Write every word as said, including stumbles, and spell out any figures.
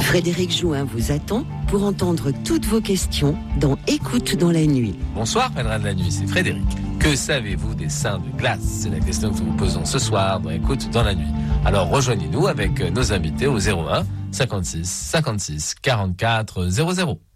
Frédéric Jouin vous attend pour entendre toutes vos questions dans Écoute dans la nuit. Bonsoir, pèlerin de la nuit, c'est Frédéric. Que savez-vous des seins de glace? C'est la question que nous vous posons ce soir dans Écoute dans la nuit. Alors rejoignez-nous avec nos invités au zéro un cinquante-six cinquante-six quarante-quatre zéro zéro.